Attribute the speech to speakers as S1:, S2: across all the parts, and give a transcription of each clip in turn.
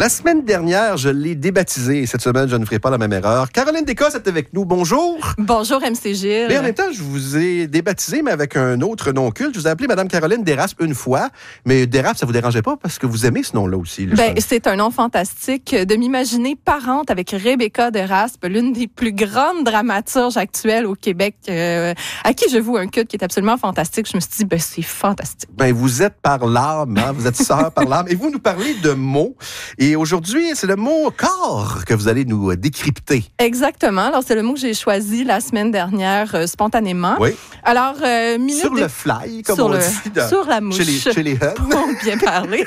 S1: La semaine dernière, je l'ai débaptisé. Cette semaine, je ne ferai pas la même erreur. Caroline Descosses est avec nous. Bonjour.
S2: Bonjour, MC Gilles.
S1: Mais en même temps, je vous ai débaptisé, mais avec un autre nom culte. Je vous ai appelé Madame Caroline Desraspe une fois, mais Desraspe, ça vous dérangeait pas parce que vous aimez ce nom-là aussi.
S2: C'est un nom fantastique de m'imaginer parente avec Rebecca Desraspe, l'une des plus grandes dramaturges actuelles au Québec, à qui je voue un culte qui est absolument fantastique. Je me suis dit, c'est fantastique.
S1: Vous êtes par l'âme, hein? Vous êtes sœur par l'âme. Et vous nous parlez de mots. Et aujourd'hui, c'est le mot corps que vous allez nous décrypter.
S2: Exactement. Alors, c'est le mot que j'ai choisi la semaine dernière spontanément.
S1: Oui.
S2: Alors,
S1: sur le fly, comme on dit.
S2: Sur la mouche.
S1: Chez les Huns.
S2: Pour bien parler.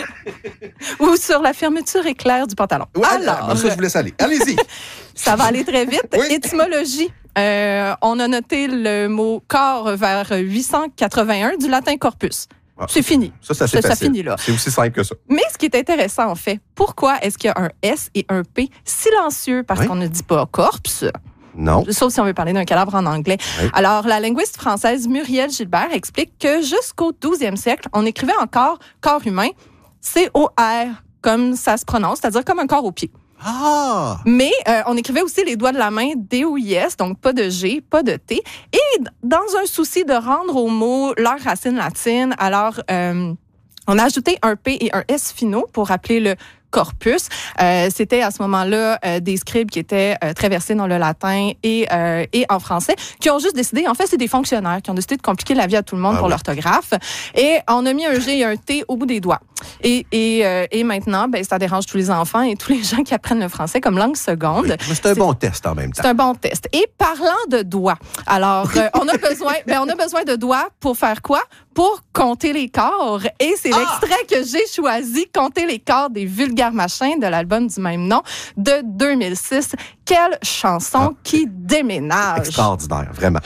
S2: Ou sur la fermeture éclair du pantalon.
S1: Ouais, alors, ça, je vous laisse aller. Allez-y.
S2: Ça va aller très vite. Oui. Étymologie. On a noté le mot corps vers 881 du latin corpus.
S1: Ah,
S2: c'est fini.
S1: Ça
S2: finit là.
S1: C'est aussi simple que ça.
S2: Mais ce qui est intéressant, en fait, pourquoi est-ce qu'il y a un S et un P silencieux? Parce qu'on ne dit pas corpse.
S1: Non.
S2: Sauf si on veut parler d'un cadavre en anglais. Oui. Alors, la linguiste française Muriel Gilbert explique que jusqu'au 12e siècle, on écrivait encore corps humain, C-O-R, comme ça se prononce, c'est-à-dire comme un corps au pied.
S1: Ah!
S2: Mais on écrivait aussi les doigts de la main D-O-I-S, donc pas de G, pas de T. Et dans un souci de rendre aux mots leur racine latine, alors on a ajouté un P et un S finaux pour rappeler le corpus. C'était à ce moment-là des scribes qui étaient très versés dans le latin et en français, qui ont juste décidé, en fait, c'est des fonctionnaires qui ont décidé de compliquer la vie à tout le monde pour l'orthographe. Et on a mis un G et un T au bout des doigts. Et maintenant, ça dérange tous les enfants et tous les gens qui apprennent le français comme langue seconde.
S1: Oui, mais c'est un bon test en même temps.
S2: C'est un bon test. Et parlant de doigts, alors, on a besoin de doigts pour faire quoi? Pour compter les corps. Et c'est l'extrait que j'ai choisi, compter les corps des vulgaires machins de l'album du même nom de 2006. Quelle chanson qui déménage!
S1: Extraordinaire, vraiment.